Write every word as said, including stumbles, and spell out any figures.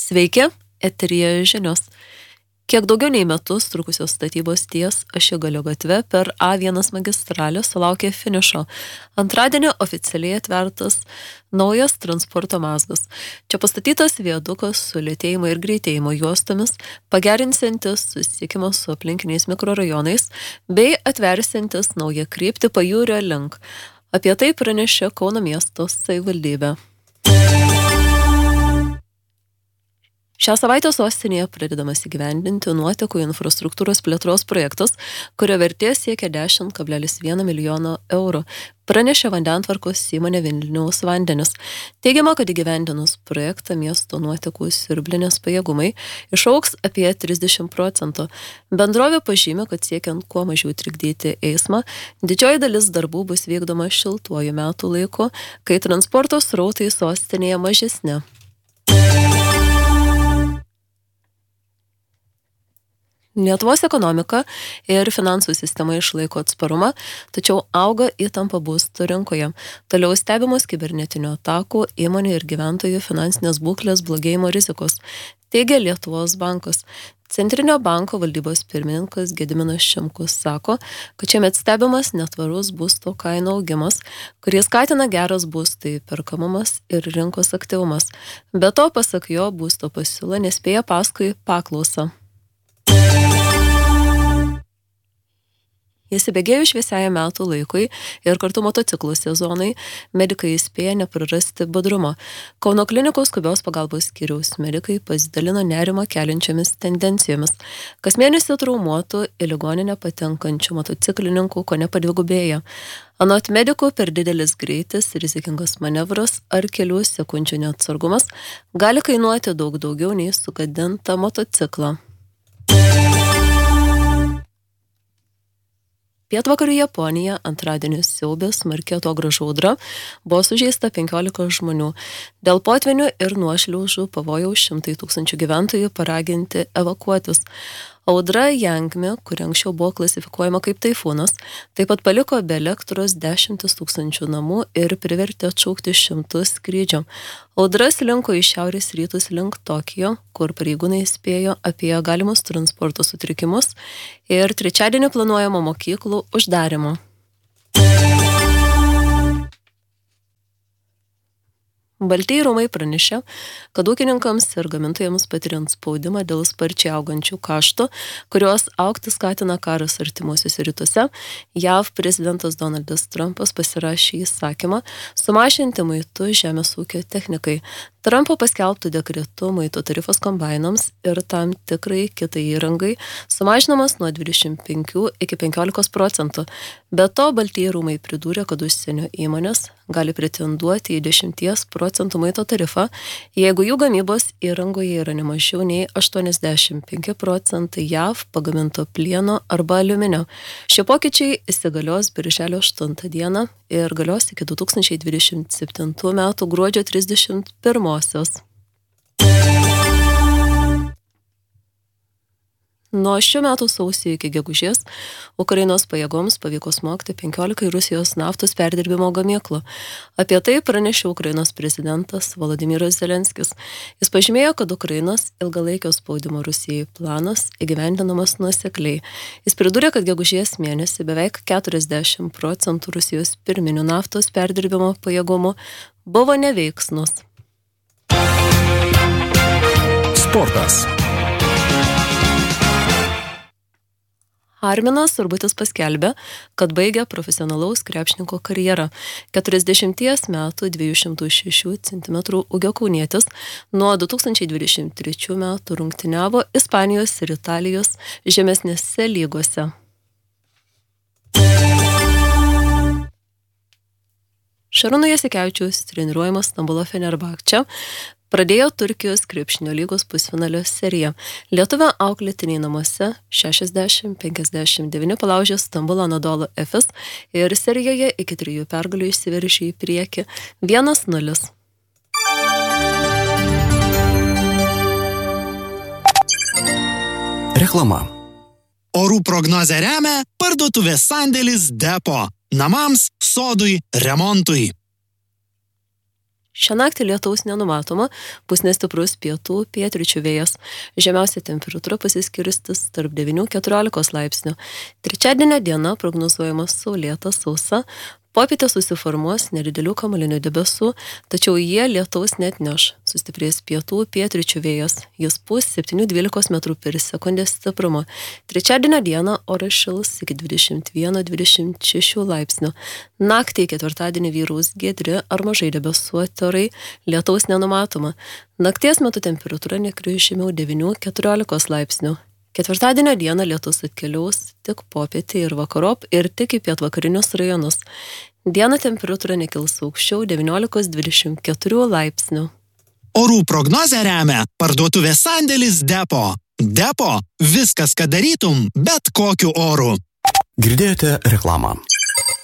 Sveiki, eteryje žinios. Kiek daugiau nei metus trukusios statybos ties Ašigalio gatve per A vienas magistralę sulaukė finišo. Antradienį oficialiai atvertas naujas transporto mazgas. Čia pastatytas viadukas su lėtėjimo ir greitėjimo juostomis, pagerinsiantis susisiekimą su aplinkiniais mikrorajonais bei atversiantis naują kryptį Pajūrio link. Apie tai pranešė Kauno miesto savivaldybė. Šią savaitę sostinėje pradedamas įgyvendinti nuotekų infrastruktūros plėtros projektas, kurio vertė siekia dešimt kablelis vienas milijono eurų, pranešė vandentvarkos įmonė Vilniaus vandenis. Teigiama, kad įgyvendinus projektą miesto nuotekų siurblinės pajėgumai išaugs apie trisdešimt procentų. Bendrovė pažymė, kad siekiant kuo mažiau trikdyti eismą, didžioji dalis darbų bus vykdoma šiltuoju metų laiku, kai transporto srautai sostinėje mažesni. Lietuvos ekonomika ir finansų sistema išlaiko atsparumą, tačiau auga įtampa būstų rinkoje. Toliau stebimos kibernetinių atakų, įmonių ir gyventojų finansinės būklės blogėjimo rizikos, teigia Lietuvos bankas. Centrinio banko valdybos pirmininkas Gediminas Šimkus sako, kad šiemet stebimas netvarus būsto kainų augimas, kurie skatina geras būstų įperkamumas ir rinkos aktyvumas. Be to, pasak jo, būsto pasiūla nespėja paskui paklausą. Įsibėgėjus šviesiajam metų laikui ir kartu motociklų sezonai, medikai įspėja neprarasti budrumo. Kauno klinikos skubios pagalbos skyriaus medikai pasidalino nerimą keliančiamis tendencijomis. Kas mėnesį traumuotų į ligoninę patenkančių motociklininkų kone padvigubėja. Anot medikų, per didelis greitis, rizikingas manevras ar kelių sekundžių neatsargumas gali kainuoti daug daugiau nei sugadintą motociklą. Pietvakarių Japonija antradienį siaubė smarki atogrąžų audra, buvo sužeista penkiolika žmonių. Dėl potvynių ir nuošliaužų pavojaus šimtai tūkstančių gyventojų paraginti evakuotis. Audra Jangmi, kuri anksčiau buvo klasifikuojama kaip taifūnas, taip pat paliko be elektros dešimtis tūkstančių namų ir privertė atšaukti šimtus skrydžių. Audra slinko į šiaurės rytus link Tokijo, kur pareigūnai įspėjo apie galimus transporto sutrikimus ir trečiadienį planuojamo mokyklų uždarimo. Baltieji rūmai pranešė, kad ūkininkams ir gamintojams patiriant spaudimą dėl sparčiai augančių kaštų, kuriuos augti skatina karas artimuosiuose rytuose, J A V prezidentas Donaldas Trumpas pasirašė įsakymą sumažinti muitus žemės ūkio technikai. Trumpo paskelbtų dekretu muitų tarifas kombainams ir tam tikrai kitai įrangai sumažinamas nuo dvidešimt penkių iki penkiolikos procentų. Be to, Baltieji rūmai pridūrė, kad užsienio įmonės gali pretenduoti į dešimties procentų muito tarifą, jeigu jų gamybos įrangoje yra nemažiau nei aštuoniasdešimt penki procentai J A V pagaminto plieno arba aliuminio. Šie pokyčiai įsigalios birželio aštuntą dieną ir galios iki du tūkstančiai dvidešimt septintų metų gruodžio trisdešimt pirmosios. Nuo šių metų sausio iki gegužės Ukrainos pajėgoms pavyko smogti penkiolika Rusijos naftos perdirbimo gamyklų. Apie tai pranešė Ukrainos prezidentas Volodymyras Zelenskis. Jis pažymėjo, kad Ukrainos ilgalaikio spaudimo Rusijai planas įgyvendinamas nuosekliai. Jis pridūrė, kad gegužės mėnesį beveik keturiasdešimt procentų Rusijos pirminių naftos perdirbimo pajėgumų buvo neveiksnus. Sportas. Arminas Urbutis paskelbė, kad baigė profesionalaus krepšininko karjerą. keturiasdešimties metų dviejų šimtų šešių centimetrų ūgio kaunietis nuo du tūkstančiai dvidešimt trečių metų rungtyniavo Ispanijos ir Italijos žemesnėse lygose. Šarūno Jasikevičiaus treniruojamas Stambulo Fenerbahče pradėjo Turkijos krepšinio lygos pusfinalio seriją. Lietuvio auklėtiniai namuose šešiasdešimt penkiasdešimt devyni palaužė Stambulo Anadolu Efes ir serijoje iki trijų pergalių išsiveržė į priekį vienas nulis. Reklama. Orų prognozę remia parduotuvės sandėlis Depo. Namams, sodui, remontui. Šią naktį lietaus nenumatoma, bus nestiprus pietų pietryčių vėjas. Žemiausia temperatūra pasiskirstis tarp devynių iki keturiolikos laipsnių. Trečiadienio diena prognozuojama saulėta, sausa. Popietę susiformuos nedidelių kamuolinių debesų, tačiau jie lietaus neatneš. Sustiprės pietų pietryčių vėjas. Jis pūs septynių iki dvylikos metrų per sekundę stiprumo. Trečiadienio dieną oras šils iki dvidešimt vieno iki dvidešimt šešių laipsnių. Naktį ketvirtadienį vyraus giedri ar mažai debesuoti orai, lietaus nenumatoma. Nakties metu temperatūra nekris žemiau devynių iki keturiolikos laipsnių. Ketvirtadienio dieną lietus atkeliaus tik popietį ir vakarop ir tik į pietvakarinius rajonus. Dieną temperatūra nekils aukščiau devyniolikos iki dvidešimt keturių laipsnių. Orų prognozę remia parduotuvės sandėlis Depo. Depo – viskas, ką darytum, bet kokiu oru. Girdėjote reklamą.